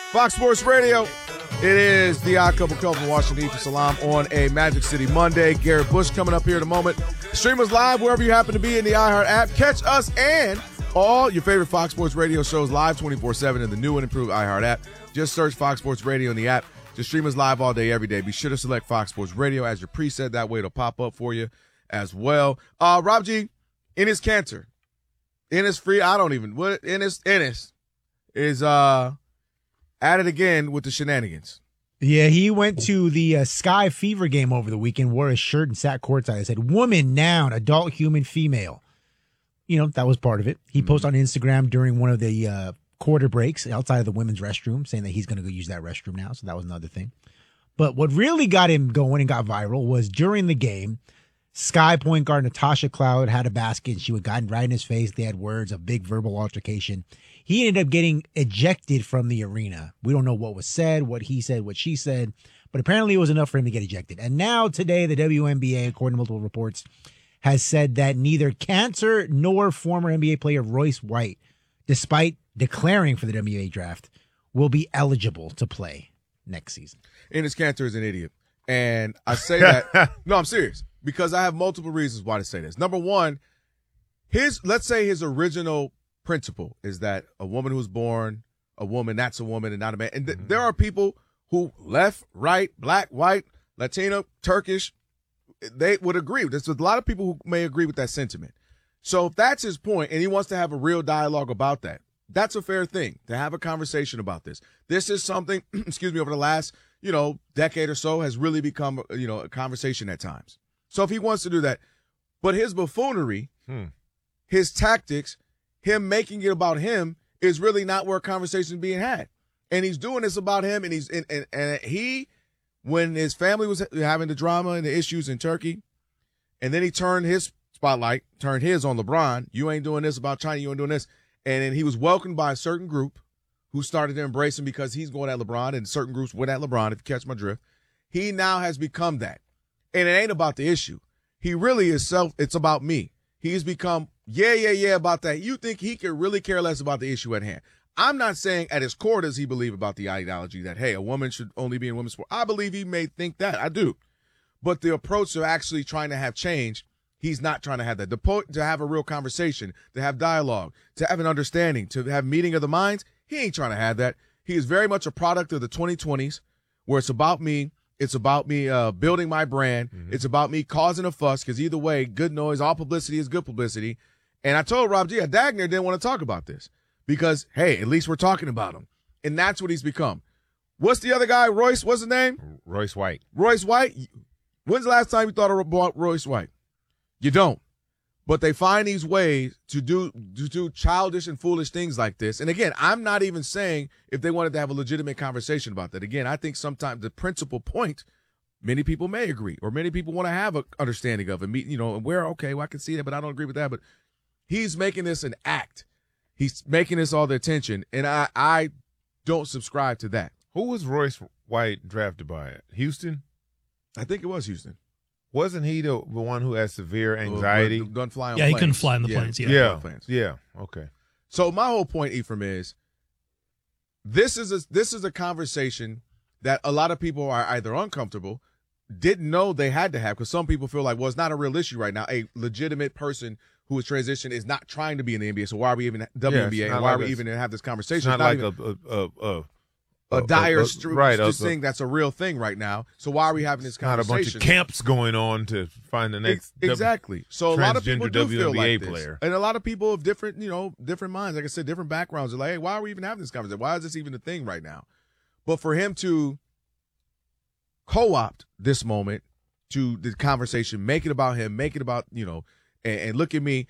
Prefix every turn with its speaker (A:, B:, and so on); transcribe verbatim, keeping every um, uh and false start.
A: Fox Sports Radio. It is the Odd Couple Couple from Washington, D C Salam on a Magic City Monday. Garrett Bush coming up here in a moment. Stream us live wherever you happen to be in the iHeart app. Catch us and all your favorite Fox Sports Radio shows live twenty-four seven in the new and improved iHeart app. Just search Fox Sports Radio in the app. Just stream us live all day, every day. Be sure to select Fox Sports Radio as your preset. That way it'll pop up for you as well. Uh, Rob G, Enes Kanter. Enes free. I don't even. What Enes? Enes is uh at it again with the shenanigans.
B: Yeah, he went to the uh, Sky Fever game over the weekend, wore a shirt and sat courtside. It said, woman, noun, adult, human, female. You know, that was part of it. He mm-hmm. posted on Instagram during one of the uh, quarter breaks outside of the women's restroom saying that he's going to go use that restroom now. So that was another thing. But what really got him going and got viral was during the game, Sky point guard Natasha Cloud had a basket and she would got right in his face. They had words of big verbal altercation. He ended up getting ejected from the arena. We don't know what was said, what he said, what she said, but apparently it was enough for him to get ejected. And now today, the W N B A, according to multiple reports, has said that neither Kanter nor former N B A player Royce White, despite declaring for the W N B A draft, will be eligible to play next season.
A: Enes Kanter is an idiot. And I say that, no, I'm serious, because I have multiple reasons why to say this. Number one, his, let's say his original principle is that a woman who's born a woman, that's a woman and not a man. And th- mm-hmm. there are people who left, right, black, white, Latino, Turkish, they would agree. There's a lot of people who may agree with that sentiment. So if that's his point and he wants to have a real dialogue about that, that's a fair thing to have a conversation about this. This is something, excuse me, over the last, you know, decade or so has really become, you know, a conversation at times. So if he wants to do that, but his buffoonery, hmm. his tactics, him making it about him is really not where conversation is being had. And he's doing this about him. And he's, and, and, and he, when his family was having the drama and the issues in Turkey, and then he turned his spotlight, turned his on LeBron. You ain't doing this about China. You ain't doing this. And then he was welcomed by a certain group who started to embrace him because he's going at LeBron, and certain groups went at LeBron, if you catch my drift. He now has become that. And it ain't about the issue. He really is self, it's about me. He's become, yeah, yeah, yeah, about that. You think he could really care less about the issue at hand. I'm not saying at his core does he believe about the ideology that, hey, a woman should only be in women's sport. I believe he may think that. I do. But the approach to actually trying to have change, he's not trying to have that. The po- to have a real conversation, to have dialogue, to have an understanding, to have meeting of the minds, he ain't trying to have that. He is very much a product of the twenty twenties where it's about me. It's about me uh, building my brand. Mm-hmm. It's about me causing a fuss because either way, good noise, all publicity is good publicity. And I told Rob G, Dagner didn't want to talk about this because, hey, at least we're talking about him. And that's what he's become. What's the other guy, Royce? What's his name?
C: Royce White.
A: Royce White. When's the last time you thought about Royce White? You don't. But they find these ways to do to do childish and foolish things like this. And again, I'm not even saying if they wanted to have a legitimate conversation about that. Again, I think sometimes the principal point, many people may agree, or many people want to have an understanding of it. You know, and where, okay, well, I can see that, but I don't agree with that. But he's making this an act. He's making this all the attention, and I, I don't subscribe to that.
C: Who was Royce White drafted by? Houston?
A: I think it was Houston.
C: Wasn't he the, the one who had severe anxiety?
A: Uh, couldn't fly on
D: yeah,
A: planes.
D: he couldn't fly on the
A: yeah.
D: planes. Yeah,
C: yeah,
A: planes.
C: yeah. Okay.
A: So my whole point, Ephraim, is this is a, this is a conversation that a lot of people are either uncomfortable, didn't know they had to have, because some people feel like, well, it's not a real issue right now. A legitimate person who is transitioned is not trying to be in the N B A. So why are we even W N B A?
C: Yeah,
A: and why
C: like
A: are we
C: a,
A: even have this conversation?
C: It's not,
A: it's
C: not like
A: even,
C: a, a, a, a
A: a dire
C: uh, uh,
A: str-
C: right,
A: just
C: uh,
A: thing that's a real thing right now. So why are we having this
C: not
A: conversation?
C: a bunch of camps going on to find the next
A: exactly. So a lot of people do feel like this,
C: player.
A: And a lot of people of different, you know, different minds. Like I said, different backgrounds. Are like, hey, why are we even having this conversation? Why is this even a thing right now? But for him to co-opt this moment to the conversation, make it about him, make it about, you know, and, and look at me.